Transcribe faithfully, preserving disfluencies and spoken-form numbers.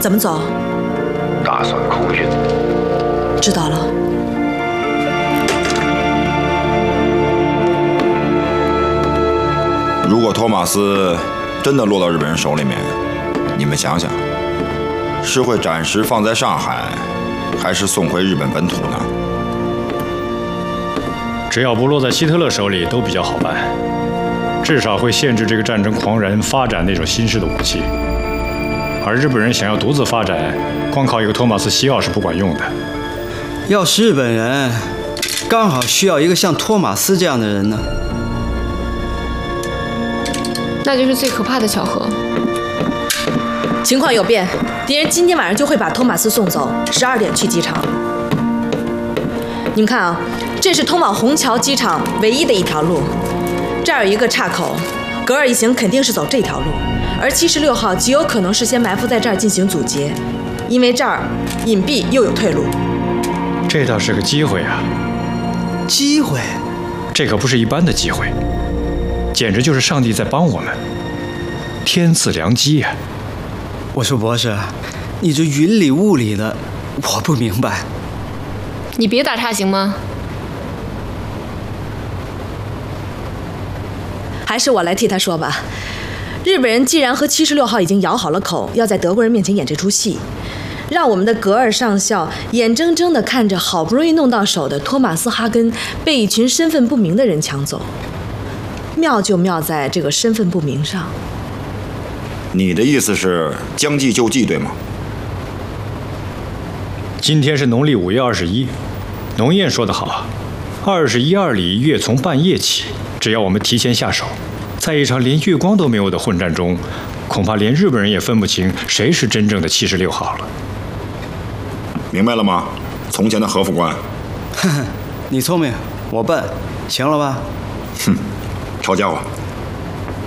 怎么走？ 打算空运。 知道了。 如果托马斯真的落到日本人手里面，你们想想，是会暂时放在上海，还是送回日本本土呢？ 只要不落在希特勒手里，都比较好办，至少会限制这个战争狂人发展那种新式的武器。而日本人想要独自发展，光靠一个托马斯·西奥是不管用的。 要是日本人刚好需要一个像托马斯这样的人呢？ 那就是最可怕的巧合。 情况有变，敌人今天晚上就会把托马斯送走，十二点去机场。你们看啊，这是通往虹桥机场唯一的一条路，这儿有一个岔口，格尔一行肯定是走这条路，而七十六号极有可能是先埋伏在这儿进行阻截，因为这儿隐蔽又有退路。 这倒是个机会啊！ 机会？ 这可不是一般的机会，简直就是上帝在帮我们，天赐良机呀！ 我说博士，你这云里雾里的，我不明白。 你别打岔行吗？ 还是我来替他说吧。日本人既然和七十六号已经咬好了口，要在德国人面前演这出戏，让我们的格尔上校眼睁睁地看着好不容易弄到手的托马斯·哈根被一群身份不明的人抢走。妙就妙在这个身份不明上。 你的意思是将计就计，对吗？ 今天是农历五月二十一，农谚说得好，二十一二里月从半夜起。只要我们提前下手，在一场连月光都没有的混战中，恐怕连日本人也分不清谁是真正的七十六号了。 明白了吗？从前的何副官。 呵呵，你聪明，我笨，行了吧？ 哼，抄家伙。